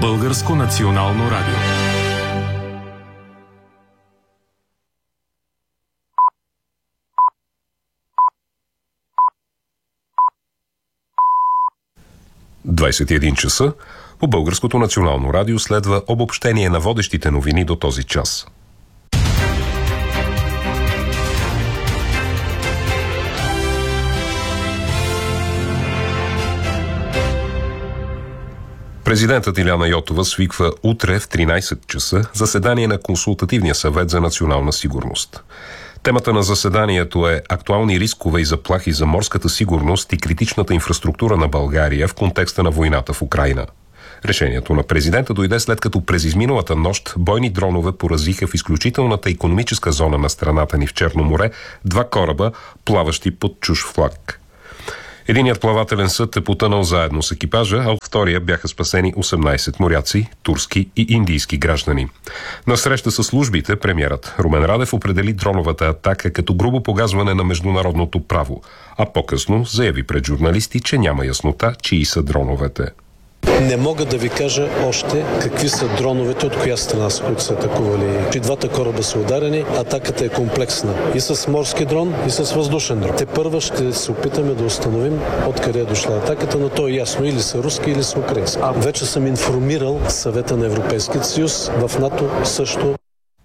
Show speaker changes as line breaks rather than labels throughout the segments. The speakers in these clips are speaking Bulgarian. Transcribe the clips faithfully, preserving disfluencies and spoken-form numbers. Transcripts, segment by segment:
Българско национално радио. двайсет и един часа по Българското национално радио следва обобщение на водещите новини до този час. Президентът Илияна Йотова свиква утре в тринайсет часа заседание на Консултативния съвет за национална сигурност. Темата на заседанието е актуални рискове и заплахи за морската сигурност и критичната инфраструктура на България в контекста на войната в Украйна. Решението на президента дойде след като през изминалата нощ бойни дронове поразиха в изключителната икономическа зона на страната ни в Черно море два кораба, плаващи под чужд флаг. Единият плавателен съд е потънал заедно с екипажа, а от втория бяха спасени осемнайсет моряци, турски и индийски граждани. На среща с службите премиерът Румен Радев определи дроновата атака като грубо погазване на международното право, а по-късно заяви пред журналисти, че няма яснота чии са дроновете.
Не мога да ви кажа още какви са дроновете, от коя страна са, които са атакували. И двата кораба са ударени, атаката е комплексна. И с морски дрон, и с въздушен дрон. Те първа ще се опитаме да установим откъде е дошла атаката, но то е ясно, или са руски, или са украински. Вече съм информирал Съвета на Европейския съюз, в НАТО също.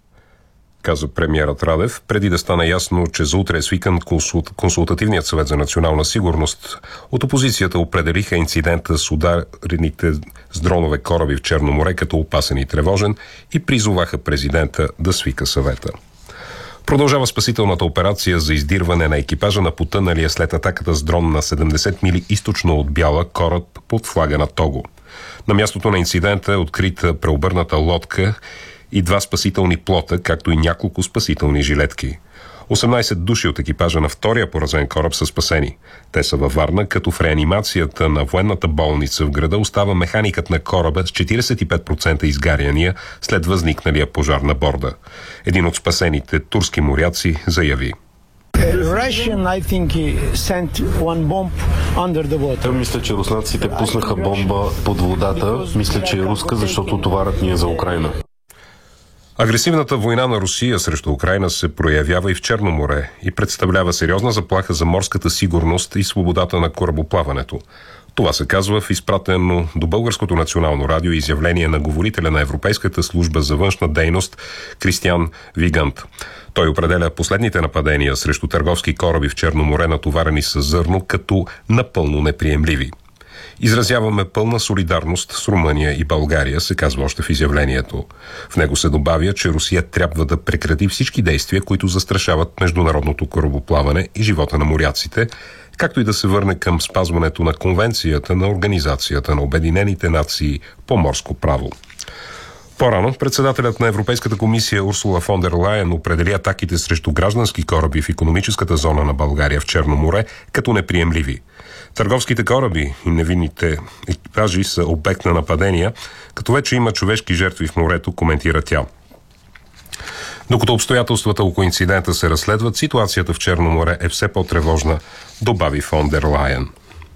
Каза премиерът Радев, преди да стане ясно, че за утре е свикан консулт... Консултативният съвет за национална сигурност. От опозицията определиха инцидента с ударените с дронове кораби в Черно море като опасен и тревожен и призоваха президента да свика съвета. Продължава спасителната операция за издирване на екипажа на потъналия след атаката с дрон на седемдесет мили източно от Бяла кораб под флага на Того. На мястото на инцидента е открита преобърната лодка и два спасителни плота, както и няколко спасителни жилетки. осемнайсет души от екипажа на втория поразен кораб са спасени. Те са във Варна, като в реанимацията на военната болница в града остава механикът на кораба с четирийсет и пет процента изгаряния след възникналия пожар на борда. Един от спасените турски моряци заяви:
Мисля, че руснаците пуснаха бомба под водата. Мисля, че е руска, защото товарът ни е за Украйна.
Агресивната война на Русия срещу Украйна се проявява и в Черно море и представлява сериозна заплаха за морската сигурност и свободата на корабоплаването. Това се казва в изпратено до Българското национално радио изявление на говорителя на Европейската служба за външна дейност Кристиан Вигант. Той определя последните нападения срещу търговски кораби в Черно море, натоварени с зърно, като напълно неприемливи. Изразяваме пълна солидарност с Румъния и България, се казва още в изявлението. В него се добавя, че Русия трябва да прекрати всички действия, които застрашават международното корабоплаване и живота на моряците, както и да се върне към спазването на Конвенцията на Организацията на Обединените нации по морско право. По-рано председателят на Европейската комисия Урсула фон дер Лайен определи атаките срещу граждански кораби в икономическата зона на България в Черно море като неприемливи. Търговските кораби и невинните екипажи са обект на нападения, като вече има човешки жертви в морето, коментира тя. Докато обстоятелствата около инцидента се разследват, ситуацията в Черно море е все по-тревожна, добави фон дер Лайен.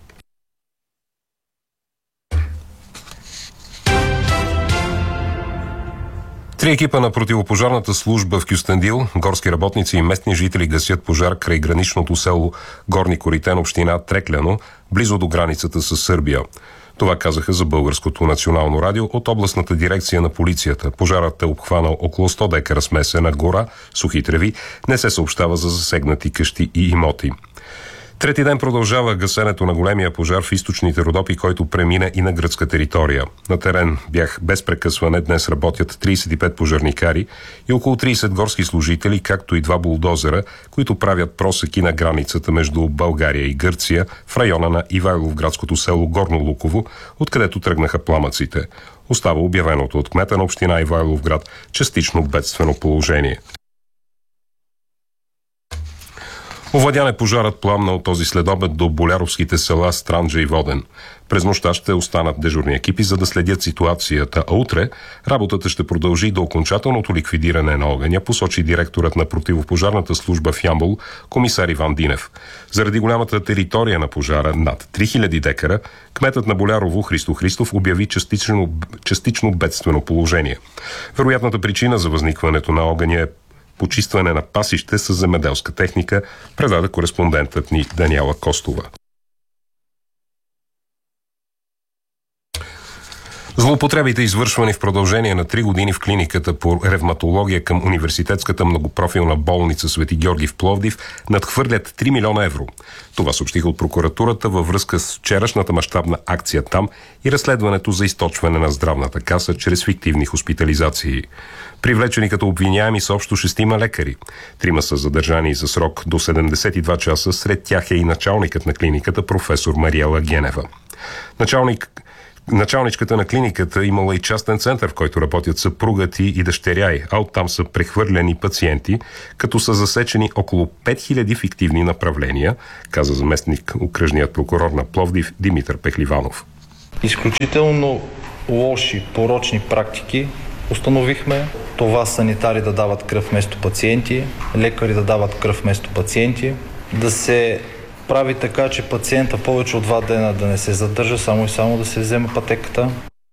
Три екипа на противопожарната служба в Кюстендил, горски работници и местни жители гасят пожар край граничното село Горни Коритен, община Трекляно, близо до границата с Сърбия. Това казаха за Българското национално радио от областната дирекция на полицията. Пожарът е обхванал около сто декара смесена гора, сухи треви, не се съобщава за засегнати къщи и имоти. Трети ден продължава гасенето на големия пожар в източните Родопи, който премина и на гръцка територия. На терен бях без прекъсване. Днес работят трийсет и пет пожарникари и около трийсет горски служители, както и два булдозера, които правят просеки на границата между България и Гърция в района на Ивайловградското село Горно Луково, откъдето тръгнаха пламъците. Остава обявеното от кмета на община Ивайловград частично бедствено положение.
Овладян е пожарът, пламнал този следобед до боляровските села Странджа и Воден. През нощта ще останат дежурни екипи, за да следят ситуацията, а утре работата ще продължи до окончателното ликвидиране на огъня, посочи директорът на противопожарната служба в Ямбол, комисар Иван Динев. Заради голямата територия на пожара, над три хиляди декара, кметът на Болярово Христо Христов обяви частично, частично бедствено положение. Вероятната причина за възникването на огъня е почистване на пасище с земеделска техника, предаде кореспондентът ни Даниела Костова. Злоупотребите, извършвани в продължение на три години в клиниката по ревматология към Университетската многопрофилна болница Свети Георги в Пловдив, надхвърлят три милиона евро. Това съобщиха от прокуратурата във връзка с вчерашната мащабна акция там и разследването за източване на здравната каса чрез фиктивни хоспитализации. Привлечени като обвиняеми са общо шестима лекари. Трима са задържани за срок до седемдесет и два часа, сред тях е и началникът на клиниката професор Мариела Генева. Началник Началничката на клиниката имала и частен център, в който работят съпругът и, и дъщеря й, а оттам са прехвърляни пациенти, като са засечени около пет хиляди фиктивни направления, каза заместник окръжният прокурор на Пловдив Димитър Пехливанов.
Изключително лоши, порочни практики установихме. Това санитари да дават кръв вместо пациенти, лекари да дават кръв вместо пациенти, да се прави така, че пациента повече от два дена да не се задържа, само и само да се вземе пътеката.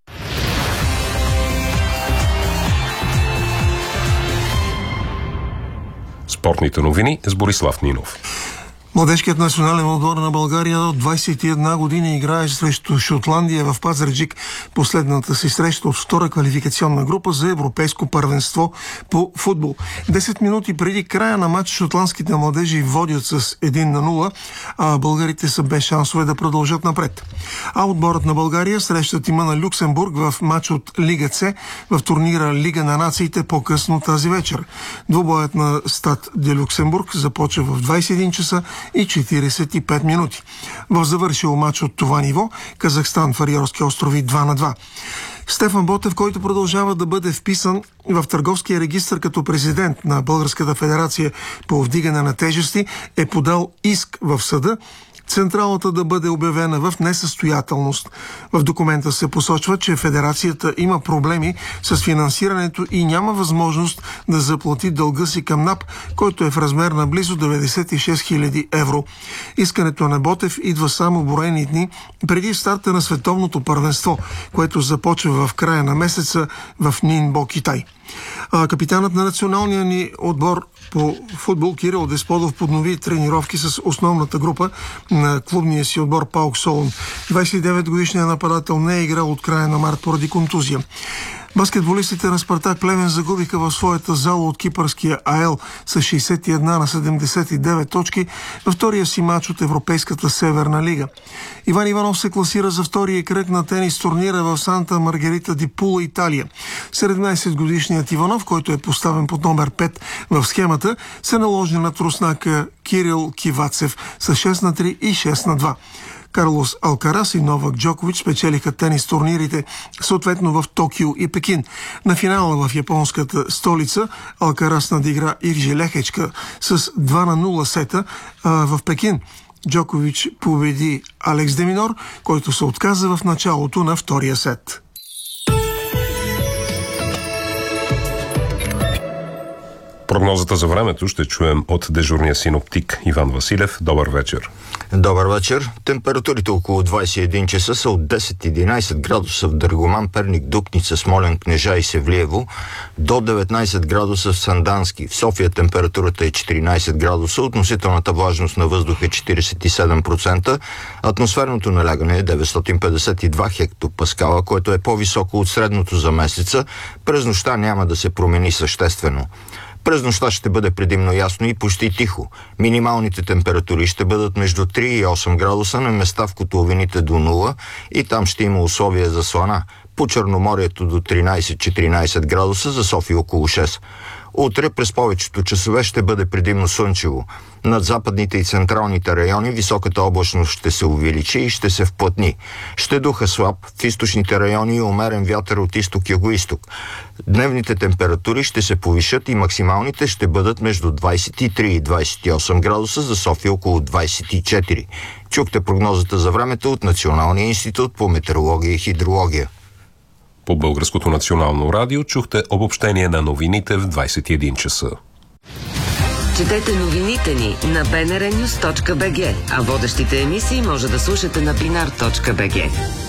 Спортните новини с Борислав Нинов.
Младежкият национален отбор на България от двадесет и една години играе срещу Шотландия в Пазарджик, последната си среща от втора квалификационна група за европейско първенство по футбол. десет минути преди края на матча шотландските младежи водят с едно на нула, а българите са без шансове да продължат напред. А отборът на България среща тима на Люксембург в матч от Лига С в турнира Лига на нациите по-късно тази вечер. Двубоят на Стад де Люксембург започва в двадесет и един часа и четиридесет и пет минути. В завършил матч от това ниво Казахстан Фариорски острови два на два. Стефан Ботев, който продължава да бъде вписан в търговския регистър като президент на Българската федерация по вдигане на тежести, е подал иск в съда централата да бъде обявена в несъстоятелност. В документа се посочва, че федерацията има проблеми с финансирането и няма възможност да заплати дълга си към НАП, който е в размер на близо деветдесет и шест хиляди евро. Искането на Ботев идва само броени дни преди старта на световното първенство, което започва в края на месеца в Нинбо, Китай. А капитанът на националния ни отбор по футбол Кирил Десподов поднови тренировки с основната група на клубния си отбор ПАОК Солун. двадесет и девет годишният нападател не е играл от края на март поради контузия. Баскетболистите на Спартак Плевен загубиха в своята зала от кипърския АЕЛ с шейсет и една на седемдесет и девет точки във втория си матч от Европейската Северна лига. Иван Иванов се класира за втория кръг на тенис турнира в Санта Маргарита ди Пула, Италия. седемнадесет годишният Иванов, който е поставен под номер пет в схемата, се наложи на труснака Кирил Кивацев с шест на три и шест на два. Карлос Алкарас и Новак Джокович спечелиха тенис турнирите съответно в Токио и Пекин. На финала в японската столица Алкарас надигра Иржи Лехечка с два на нула сета, а в Пекин Джокович победи Алекс Деминор, който се отказа в началото на втория сет.
Прогнозата за времето ще чуем от дежурния синоптик Иван Василев. Добър вечер.
Добър вечер. Температурите около двадесет и един часа са от десет до единадесет градуса в Драгоман, Перник, Дупница, Смолян, Кнежа и Севлиево, до деветнадесет градуса в Сандански. В София температурата е четиринадесет градуса, относителната влажност на въздуха е четиридесет и седем процента, атмосферното налягане е деветстотин петдесет и два хектопаскала, което е по-високо от средното за месеца. През нощта няма да се промени съществено. През нощта ще бъде предимно ясно и почти тихо. Минималните температури ще бъдат между три и осем градуса, на места в котловините до нула, и там ще има условия за слана. По Черноморието до тринадесет до четиринадесет градуса, за София около шест. Утре през повечето часове ще бъде предимно слънчево. Над западните и централните райони високата облачност ще се увеличи и ще се вплътни. Ще духа слаб, в източните райони и умерен вятър от изток-югоизток. Дневните температури ще се повишат и максималните ще бъдат между двадесет и три и двадесет и осем градуса, за София около двадесет и четири. Чухте прогнозата за времето от Националния институт по метеорология и хидрология.
По Българското национално радио чухте обобщение на новините в двадесет и един часа.
Четете новините ни на би ен ар нюз точка би джи, а водещите емисии може да слушате на бинар точка би джи.